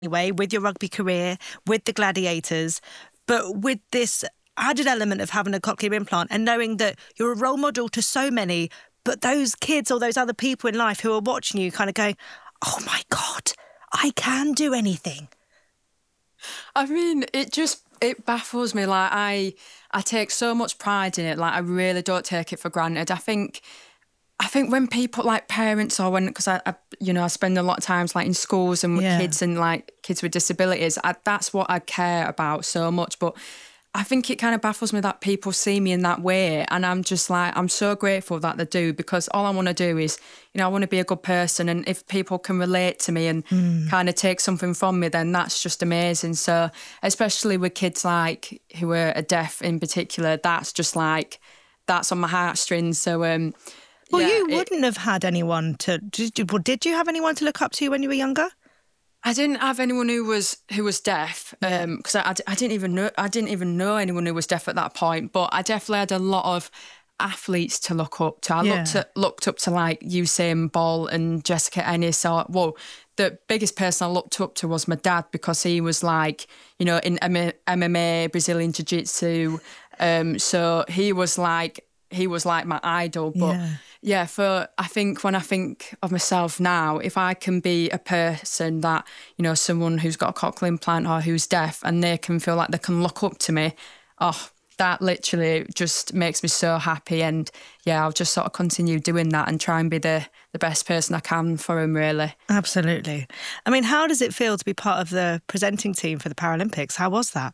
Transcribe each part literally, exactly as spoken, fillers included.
anyway, with your rugby career, with the Gladiators, but with this added element of having a cochlear implant and knowing that you're a role model to so many, but those kids or those other people in life who are watching you kind of going, oh my God, I can do anything. I mean, it just, it baffles me. Like, I, I take so much pride in it. Like, I really don't take it for granted. I think, I think when people, like parents or when, because I, I, you know, I spend a lot of times like in schools and with Yeah. kids and like kids with disabilities, I, that's what I care about so much. But I think it kind of baffles me that people see me in that way. And I'm just like, I'm so grateful that they do, because all I want to do is, you know, I want to be a good person. And if people can relate to me and mm. kind of take something from me, then that's just amazing. So especially with kids like who are deaf in particular, that's just like, that's on my heartstrings. So, um, well, yeah, you it, wouldn't have had anyone to, did you, well, did you have anyone to look up to when you were younger? I didn't have anyone who was who was deaf, because um, I, I didn't even know I didn't even know anyone who was deaf at that point. But I definitely had a lot of athletes to look up to. I yeah. looked at, looked up to like Usain Bolt and Jessica Ennis. Or well, the biggest person I looked up to was my dad, because he was like, you know, in M M A, Brazilian Jiu Jitsu. Um, so he was like he was like my idol. But yeah. Yeah, for I think when I think of myself now, if I can be a person that, you know, someone who's got a cochlear implant or who's deaf and they can feel like they can look up to me, oh, that literally just makes me so happy. And yeah, I'll just sort of continue doing that and try and be the, the best person I can for them, really. Absolutely. I mean, how does it feel to be part of the presenting team for the Paralympics? How was that?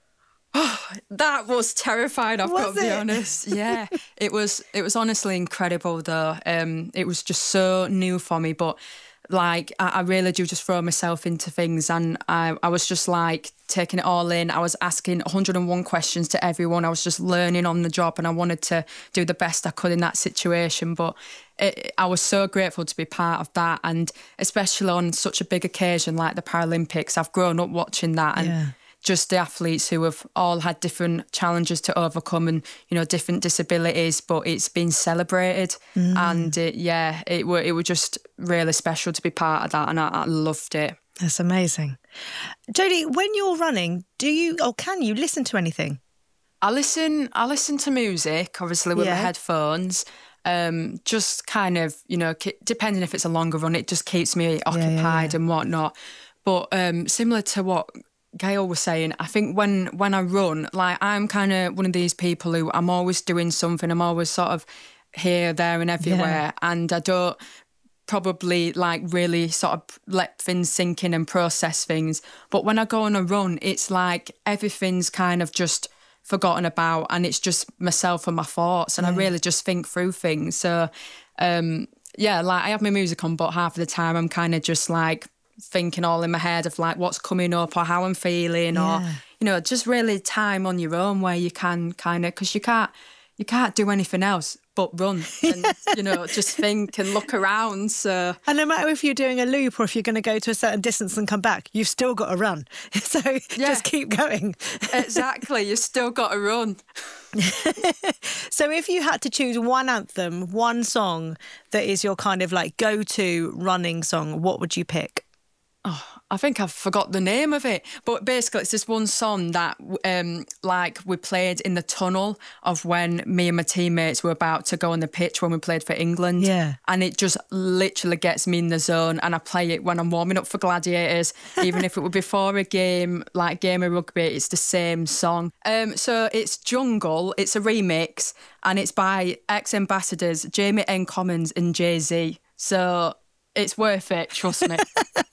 Oh, that was terrifying, I've was got to be it? honest. Yeah, it was It was honestly incredible though. Um, it was just so new for me, but like I, I really do just throw myself into things, and I, I was just like taking it all in. I was asking one hundred and one questions to everyone. I was just learning on the job, and I wanted to do the best I could in that situation. But it, I was so grateful to be part of that, and especially on such a big occasion like the Paralympics. I've grown up watching that, and yeah. just the athletes who have all had different challenges to overcome and, you know, different disabilities, but it's been celebrated. Mm. And it, yeah, it were it was just really special to be part of that, and I, I loved it. That's amazing. Jodie, when you're running, do you or can you listen to anything? I listen. I listen to music, obviously with yeah. my headphones. Um, just kind of, you know, depending if it's a longer run, it just keeps me occupied yeah, yeah, yeah. and whatnot. But um, similar to what Gail was saying, I think when when I run, like I'm kind of one of these people who I'm always doing something. I'm always sort of here, there and everywhere. Yeah. And I don't probably like really sort of let things sink in and process things. But when I go on a run, it's like everything's kind of just forgotten about, and it's just myself and my thoughts. And yeah. I really just think through things. So, um, yeah, like I have my music on, but half of the time I'm kind of just like thinking all in my head of like what's coming up or how I'm feeling yeah. or, you know, just really time on your own where you can kind of, because you can't, you can't do anything else but run and, you know, just think and look around. So, and no matter if you're doing a loop or if you're going to go to a certain distance and come back, you've still got to run. So yeah. just keep going. Exactly. You've still got to run. So if you had to choose one anthem, one song that is your kind of like go-to running song, what would you pick? Oh, I think I've forgot the name of it. But basically, it's this one song that, um, like, we played in the tunnel of when me and my teammates were about to go on the pitch when we played for England. Yeah. And it just literally gets me in the zone. And I play it when I'm warming up for Gladiators, even if it were before a game, like game of rugby, it's the same song. Um, so it's Jungle. It's a remix, and it's by ex-ambassadors Jamie N. Commons and Jay-Z. So it's worth it, trust me.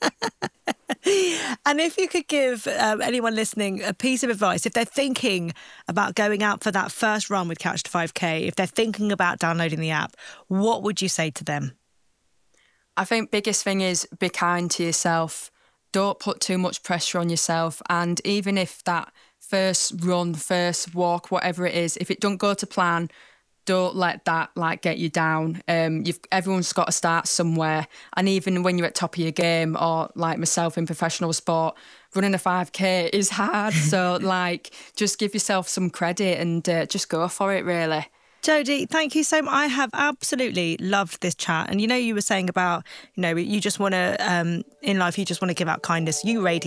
And if you could give um, anyone listening a piece of advice, if they're thinking about going out for that first run with Couch to five K, if they're thinking about downloading the app, what would you say to them? I think biggest thing is be kind to yourself. Don't put too much pressure on yourself. And even if that first run, first walk, whatever it is, if it don't go to plan, don't let that like get you down. Um, you've everyone's got to start somewhere, and even when you're at top of your game, or like myself in professional sport, running a five K is hard. So like, just give yourself some credit and uh, just go for it, really. Jodie, thank you so much. I have absolutely loved this chat. And you know, you were saying about, you know, you just want to, um, in life, you just want to give out kindness. You radiate